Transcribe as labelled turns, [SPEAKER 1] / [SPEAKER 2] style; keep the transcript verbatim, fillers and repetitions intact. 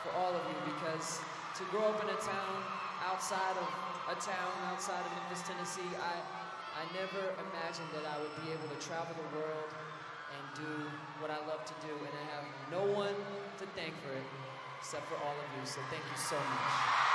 [SPEAKER 1] for all of you, because to grow up in a town outside of a town outside of Memphis, Tennessee, I I never imagined that I would be able to travel the world and do what I love to do, and I have no one to thank for it except for all of you. So thank you so much.